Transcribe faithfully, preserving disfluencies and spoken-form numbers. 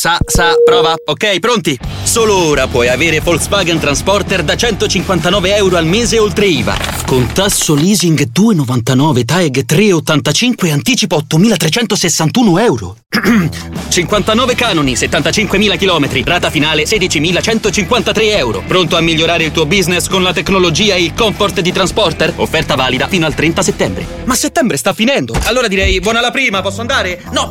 Sa, sa, prova. Ok, pronti? Solo ora puoi avere Volkswagen Transporter da centocinquantanove euro al mese oltre I V A. Con tasso leasing due virgola novantanove, T A E G tre virgola ottantacinque e anticipo ottomilatrecentosessantuno euro. cinquantanove canoni, settantacinquemila chilometri, rata finale sedicimilacentocinquantatré euro. Pronto a migliorare il tuo business con la tecnologia e il comfort di Transporter? Offerta valida fino al trenta settembre. Ma settembre sta finendo. Allora direi buona la prima, posso andare? No,